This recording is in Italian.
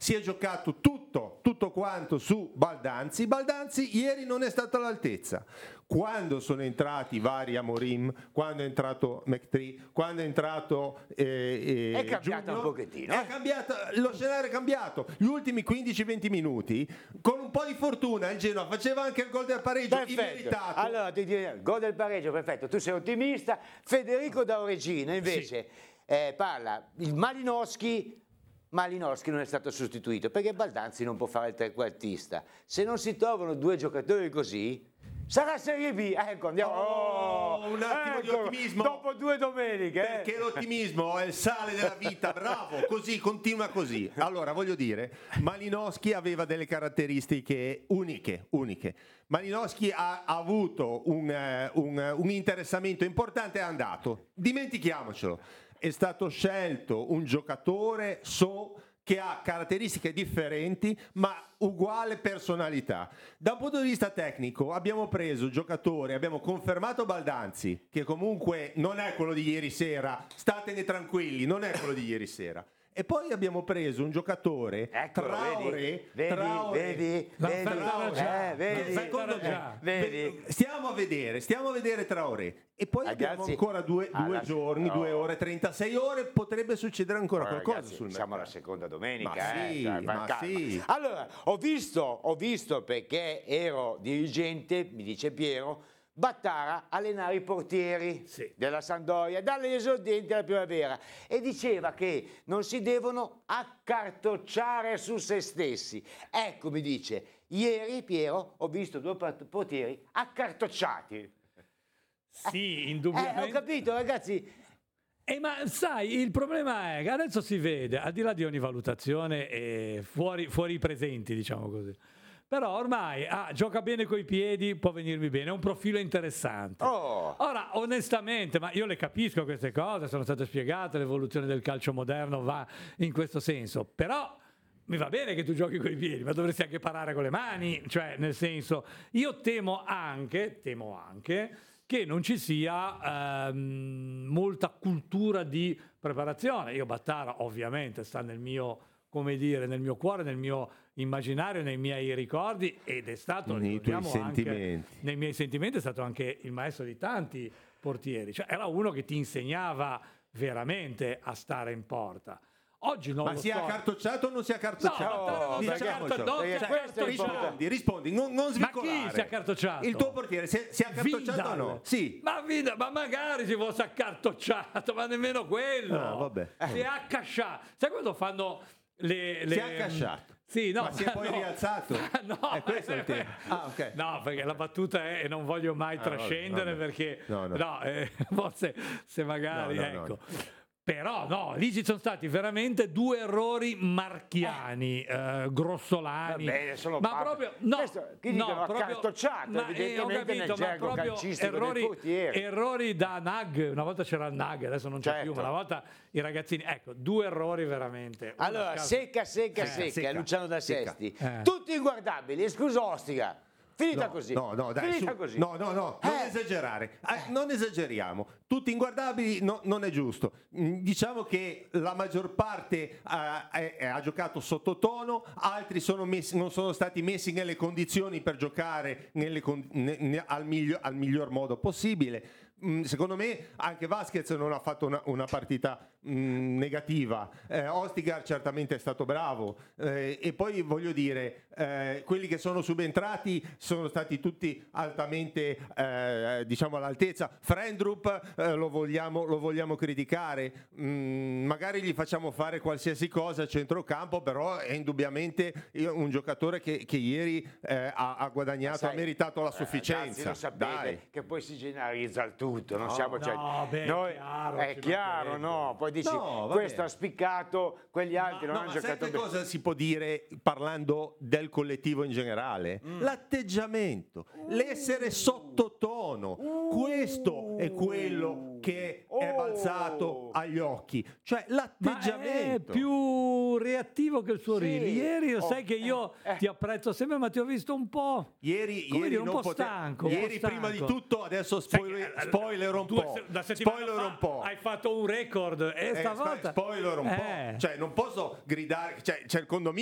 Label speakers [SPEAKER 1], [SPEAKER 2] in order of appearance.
[SPEAKER 1] si è giocato tutto quanto su Baldanzi. Baldanzi ieri non è stato all'altezza. Quando sono entrati vari Amorim, quando è entrato McTree, quando è entrato
[SPEAKER 2] è cambiato
[SPEAKER 1] Giugno,
[SPEAKER 2] un pochettino.
[SPEAKER 1] è cambiato, lo scenario è cambiato. Gli ultimi 15-20 minuti, con un po' di fortuna, il Genoa faceva anche il gol del pareggio immeritato.
[SPEAKER 2] Allora ti direi, gol del pareggio, perfetto. Tu sei ottimista. Federico da Oregina invece parla il Malinowski non è stato sostituito perché Baldanzi non può fare il trequartista. Se non si trovano due giocatori così, sarà Serie B. Ecco, andiamo.
[SPEAKER 1] Un attimo di ottimismo.
[SPEAKER 2] Dopo 2 domeniche.
[SPEAKER 1] Perché l'ottimismo è il sale della vita, bravo, così, continua così. Allora, voglio dire, Malinowski aveva delle caratteristiche uniche. Malinowski ha avuto un interessamento importante, è andato. Dimentichiamocelo. È stato scelto un giocatore che ha caratteristiche differenti ma uguale personalità. Da un punto di vista tecnico abbiamo preso giocatore, abbiamo confermato Baldanzi, che comunque non è quello di ieri sera, statene tranquilli, non è quello di ieri sera. E poi abbiamo preso un giocatore, Traoré,
[SPEAKER 2] vedi.
[SPEAKER 1] Stiamo a vedere Traoré. E poi abbiamo ancora due giorni, 2 ore, 36 ore, potrebbe succedere ancora qualcosa
[SPEAKER 2] ragazzi,
[SPEAKER 1] sul
[SPEAKER 2] siamo alla
[SPEAKER 1] mercato.
[SPEAKER 2] seconda domenica.
[SPEAKER 1] Sì.
[SPEAKER 2] Allora, ho visto perché ero dirigente, mi dice Piero, Battara allenare i portieri della Sampdoria dalle esordienti alla primavera e diceva che non si devono accartocciare su se stessi. Ecco, mi dice, ieri Piero ho visto 2 portieri accartocciati.
[SPEAKER 3] Sì, indubbiamente.
[SPEAKER 2] Ho capito, ragazzi.
[SPEAKER 3] Ma sai, il problema è che adesso si vede, al di là di ogni valutazione, fuori i presenti, diciamo così. Però ormai gioca bene coi piedi, può venirmi bene, è un profilo interessante. Ora, onestamente, ma io le capisco queste cose, sono state spiegate, l'evoluzione del calcio moderno va in questo senso, però mi va bene che tu giochi coi piedi, ma dovresti anche parare con le mani, cioè nel senso, io temo anche che non ci sia molta cultura di preparazione. Io Battara ovviamente sta nel mio, come dire, nel mio cuore, nel mio immaginario, nei miei ricordi, ed è stato
[SPEAKER 1] nei tuoi sentimenti.
[SPEAKER 3] Anche, nei miei sentimenti è stato anche il maestro di tanti portieri, cioè era uno che ti insegnava veramente a stare in porta. Oggi non
[SPEAKER 1] ma
[SPEAKER 3] lo
[SPEAKER 1] si è
[SPEAKER 3] so.
[SPEAKER 1] accartocciato o non si è accartocciato? Rispondi, non svicolare.
[SPEAKER 3] Ma chi si è accartocciato?
[SPEAKER 1] Il tuo portiere si è accartocciato o no? Sì.
[SPEAKER 3] Ma magari si fosse accartocciato, ma nemmeno quello.
[SPEAKER 1] No, vabbè.
[SPEAKER 3] Si è accasciato. Sai quando fanno le...
[SPEAKER 1] Si è accasciato.
[SPEAKER 3] Sì, no,
[SPEAKER 1] ma si è poi rialzato?
[SPEAKER 3] No,
[SPEAKER 1] è questo il tema. Okay.
[SPEAKER 3] No, perché la battuta è, e non voglio mai trascendere,
[SPEAKER 1] vabbè.
[SPEAKER 3] Perché
[SPEAKER 1] no.
[SPEAKER 3] Forse se magari,
[SPEAKER 1] no.
[SPEAKER 3] ecco. Però no, lì ci sono stati veramente 2 errori marchiani, grossolani.
[SPEAKER 2] Bene,
[SPEAKER 3] ma proprio no,
[SPEAKER 2] chi dicono accartocciato,
[SPEAKER 3] ho
[SPEAKER 2] evidentemente nel gergo
[SPEAKER 3] proprio
[SPEAKER 2] calcistico dei portieri.
[SPEAKER 3] errori da Nag, una volta c'era il Nag, adesso non c'è più, ma una volta i ragazzini, ecco, 2 errori veramente.
[SPEAKER 2] Allora, secca, Luciano da Sesti, tutti inguardabili, escluso Ostica. Finita così.
[SPEAKER 1] No, non esagerare. Non esageriamo. Tutti inguardabili non è giusto. Diciamo che la maggior parte ha giocato sottotono, altri non sono stati messi nelle condizioni per giocare al miglior modo possibile. Secondo me anche Vasquez non ha fatto una partita negativa. Ostigar certamente è stato bravo, e poi voglio dire, quelli che sono subentrati sono stati tutti altamente diciamo all'altezza. Frendrup lo vogliamo criticare, magari gli facciamo fare qualsiasi cosa a centrocampo, però è indubbiamente un giocatore che ieri ha guadagnato, ha meritato la sufficienza.
[SPEAKER 2] Lo sapete che poi si generalizza il tutto, non siamo
[SPEAKER 3] è
[SPEAKER 2] chiaro, no? Poi dici questo ha spiccato, quegli altri non hanno giocato bene.
[SPEAKER 1] Cosa si può dire parlando del collettivo in generale? L'atteggiamento, l'essere sottotono, questo è quello che è balzato agli occhi, cioè l'atteggiamento.
[SPEAKER 3] Ma è più reattivo che il suo reel. Ieri sai che io ti apprezzo sempre, ma ti ho visto un po'.
[SPEAKER 1] Ieri
[SPEAKER 3] un po' stanco.
[SPEAKER 1] Ieri prima di tutto, adesso spoiler un po'.
[SPEAKER 3] Hai fatto un record e stavolta
[SPEAKER 1] spoiler un po'. Cioè non posso gridare, cioè c'è il condominio